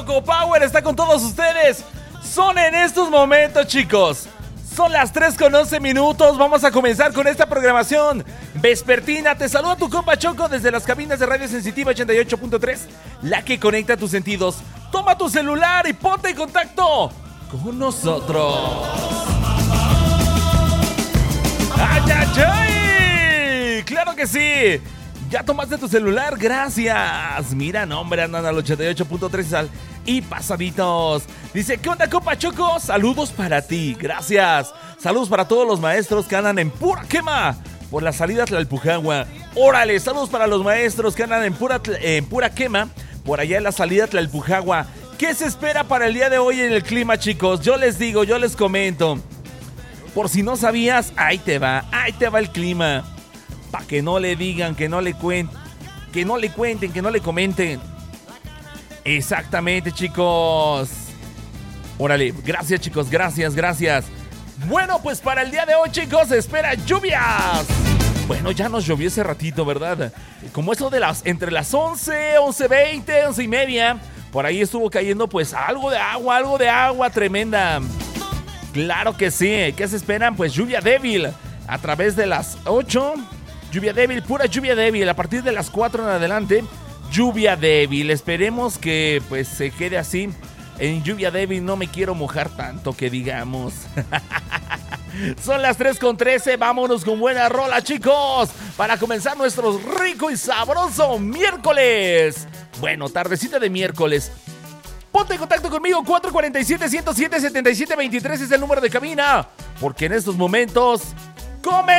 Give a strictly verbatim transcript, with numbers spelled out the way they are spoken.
Choco Power está con todos ustedes. Son en estos momentos, chicos. Son las tres con once minutos. Vamos a comenzar con esta programación vespertina. Te saluda tu compa Choco desde las cabinas de Radio Sensitiva ochenta y ocho punto tres, la que conecta tus sentidos. Toma tu celular y ponte en contacto con nosotros. ¡Ay, ay, ay! ¡Claro que sí! ¿Ya tomaste tu celular? Gracias. Mira, no, hombre, andan al ochenta y ocho punto tres y pasaditos. Dice, ¿qué onda, compa Choco? Saludos para ti, gracias. Saludos para todos los maestros que andan en pura quema por la salida Tlalpujagua. Órale, saludos para los maestros que andan en pura, en pura quema por allá en la salida Tlalpujagua. ¿Qué se espera para el día de hoy en el clima, chicos? Yo les digo, yo les comento. Por si no sabías, ahí te va, ahí te va el clima. Para que no le digan, que no le cuenten, que no le cuenten, que no le comenten. Exactamente, chicos. Órale, gracias, chicos, gracias, gracias. Bueno, pues para el día de hoy, chicos, se espera lluvias. Bueno, ya nos llovió ese ratito, ¿verdad? Como eso de las, entre las once, once veinte, once y media. Por ahí estuvo cayendo pues algo de agua, algo de agua tremenda. Claro que sí, ¿qué se esperan? Pues lluvia débil a través de las ocho. Lluvia débil, pura lluvia débil. A partir de las cuatro en adelante, lluvia débil. Esperemos que pues se quede así. En lluvia débil no me quiero mojar tanto, que digamos. Son las tres con trece. Vámonos con buena rola, chicos, para comenzar nuestro rico y sabroso miércoles. Bueno, tardecita de miércoles. Ponte en contacto conmigo. Cuatro cuatro siete, uno cero siete, siete siete dos tres es el número de cabina, porque en estos momentos ¡come!